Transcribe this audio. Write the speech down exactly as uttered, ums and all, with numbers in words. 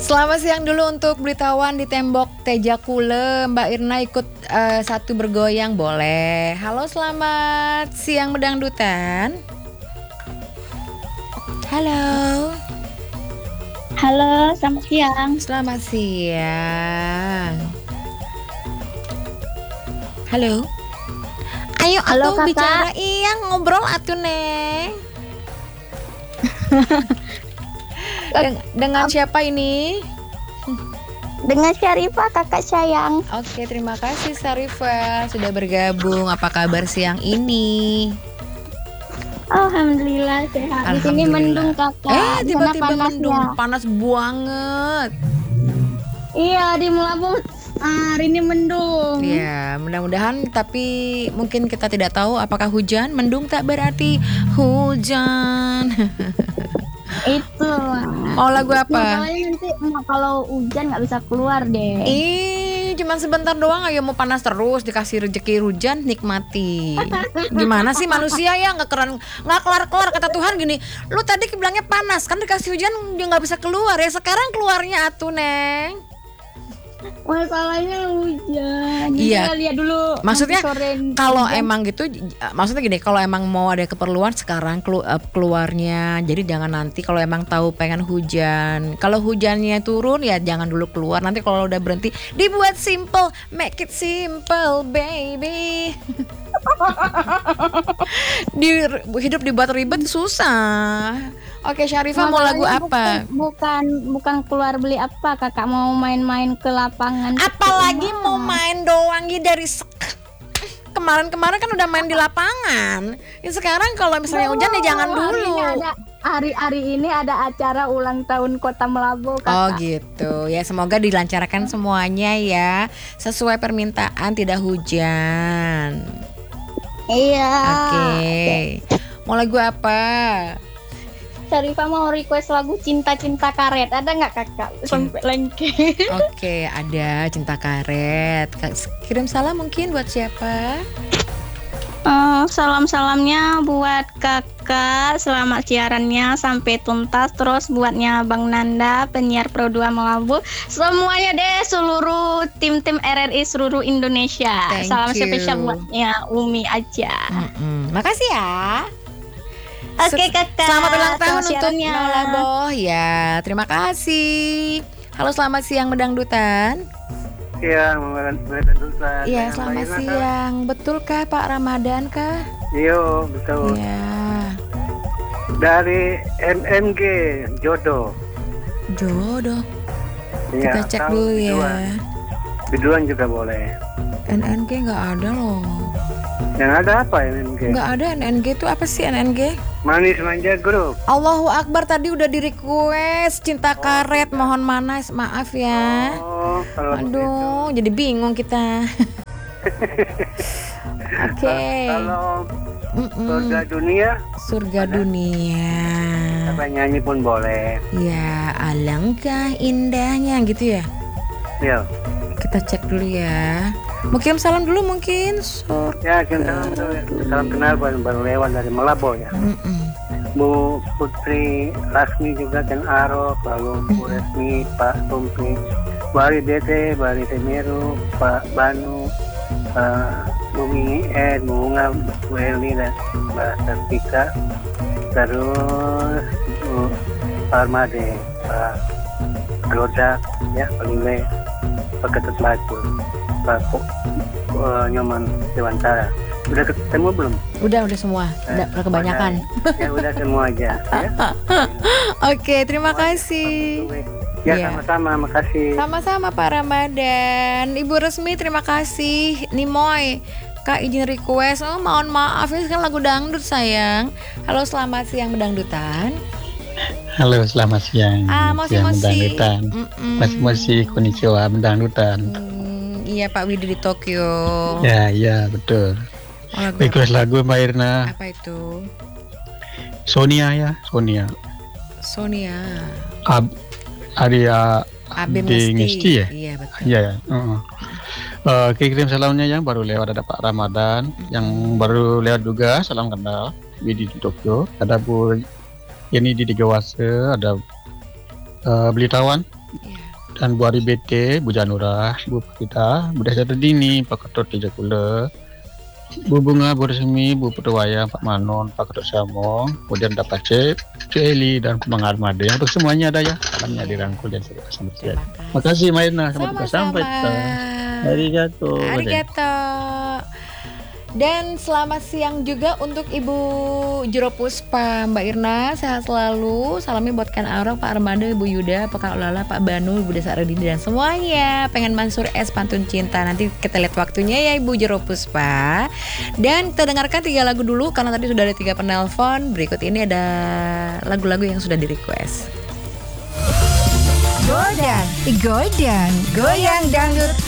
Selamat siang dulu untuk beritawan di tembok Teja Kule. Mbak Irna ikut uh, satu bergoyang boleh. Halo, selamat siang Medangdutan. Halo. Halo, selamat siang. Selamat siang. Halo. Ayo Halo, atuh Kakak. bicara, iya ngobrol atuh Neng. Den- dengan siapa ini? Dengan Syarifah, kakak sayang. Oke, terima kasih Syarifah sudah bergabung. Apa kabar siang ini? Alhamdulillah sehat. Di sini mendung kakak. Eh, Di sana tiba-tiba panas mendung, ya? panas banget. Iya, di Melabu hari ini mendung. Iya, mudah-mudahan. Tapi mungkin kita tidak tahu apakah hujan. Mendung tak berarti hujan. Itu. Mau lagu apa? Masalahnya nanti emak kalau hujan nggak bisa keluar deh. Ih, cuman sebentar doang ayo mau panas terus, dikasih rezeki hujan nikmati. Gimana sih manusia ya, nggak keren, nggak kelar-kelar. Kata Tuhan gini, lu tadi bilangnya panas kan, dikasih hujan dia nggak bisa keluar ya, sekarang keluarnya atuh Neng. Masalahnya hujan. Iya. Jadi lihat dulu. Maksudnya nanti sore kalau hujan. emang gitu, j- maksudnya gini, kalau emang mau ada keperluan sekarang kelu- eh, keluarnya. Jadi jangan nanti kalau emang tahu pengen hujan. Kalau hujannya turun ya jangan dulu keluar. Nanti kalau udah berhenti dibuat simple, make it simple baby. Di hidup dibuat ribet susah. Oke, Syarifah mau lagu Masalahnya apa? Bukan, bukan bukan keluar beli apa, kakak mau main-main ke lapangan. Apalagi Ke mau rumah. main doang gitu dari sek- kemarin-kemarin kan udah main di lapangan. Ya sekarang kalau misalnya hujan ya jangan Oh, hari dulu. ini ada hari-hari ini ada acara ulang tahun Kota Melabu, kakak. Oh gitu. Ya semoga dilancarkan semuanya ya. Sesuai permintaan, tidak hujan. Iya. Oke. Mau lagu apa? Syarifah mau request lagu Cinta-Cinta Karet. Ada nggak kakak? Sampai lengket. Oke, ada Cinta Karet. Kak- Kirim salam mungkin buat siapa? Eh, salam-salamnya buat kakak. Selamat siarannya sampai tuntas. Terus buatnya Bang Nanda, penyiar Pro dua Melabu. Semuanya deh, seluruh tim-tim R R I seluruh Indonesia. Thank Salam you. spesial buatnya Umi aja. Mm-mm. Makasih ya. Oke, Se- kakak. Selamat ulang tahun Selamat untuk siarannya. Melaboh ya. Terima kasih. Halo, selamat siang Medangdutan. Iya, Medangdutan. Iya, selamat siang. Betulkah Pak Ramadan kah? Iya, betul. Iya. Dari M M G Jodoh. Jodoh. Iya, Kita cek atau dulu ya. biduan. Biduan juga boleh. N N G nggak ada loh. Yang ada apa M M G? Nggak ada N N G itu apa sih N N G? Manis Manja Group. Allahu Akbar, tadi udah di request Cinta Karet, mohon manas, maaf ya. Oh, kalau Aduh, jadi bingung kita. Oke. Kalau Mm-mm. surga dunia, Surga dunia. apa nyanyi pun boleh. Ya, alangkah indahnya gitu ya. Iya. Kita cek dulu ya. Mau kirim salam dulu mungkin. Sur. Ya, kita salam kenal baru, baru lewat dari Melabo ya. Mm-mm. Bu Putri Lasmi juga dan Arok, lalu Bu Resmi, Pak Tumpi, Bari Dete, Bari Temeru, Pak Banu, Pak Bumi Ed, Bu Bunga, Bu Eli dan Mbak Sartika, terus Bu Parmade, Pak Glodak, ya paling baik, Pak Ketut Batu, Pak uh, Nyoman Dewantara. Udah ketemu belum? Udah, udah semua. Udah, udah kebanyakan. Ya udah semua aja. Ya. Oke, terima kasih. Ya Iya. sama-sama, makasih. Sama-sama Pak Ramadan. Ibu Resmi terima kasih. Nimoy, Kak izin request. Oh, mohon maaf ini kan lagu dangdut sayang. Halo, selamat siang Medangdutan. Halo, selamat siang. Ah, Siang mosi-mosi. Medangdutan. Mm-mm. Mosi-mosi, konnichiwa, Medangdutan. Hmm, iya Pak Widi di Tokyo. Ya, ya, betul. Oh, lagu Request apa? lagu Mbak Irna. Apa itu? Sonia ya, Sonia. Sonia. Ab Arya Abe Ade Ngesti ya? Iya betul. Iya ya. Uh-uh. Uh, kirim salamnya yang baru lewat ada Pak Ramadan, yang baru lewat juga salam kenal Widi di Tokyo, ada Bu Yeni di Digawase, ada uh, Belitawan Dan Bu Ari B T, Bu Janura, Bu Pakita, Bu Desa Dini, Pak Ketut Tiga Kula, Bu Bunga, Bu Resmi, Bu Putuwaya, Pak Manon, Pak Ketut Samong, kemudian dapat Cep, Cu Eli, dan Bang Armade. Untuk semuanya ada ya, salamnya dirangkul dan sampai siap. Makasih Maina, sampai jumpa. Sampai jumpa. Arigato. Arigato. Dan selamat siang juga untuk Ibu Jero Puspa, Mbak Irna, sehat selalu. Salamnya buat Kan Arok, Pak Armando, Ibu Yuda, Pak Kak Ulala, Pak Banu, Ibu Desa Redini dan semuanya. Pengen Mansur S Pantun Cinta. Nanti kita lihat waktunya ya Ibu Jero Puspa. Dan kita dengarkan tiga lagu dulu karena tadi sudah ada tiga penelpon. Berikut ini ada lagu-lagu yang sudah di request. Godang, Godang, goyang dangdut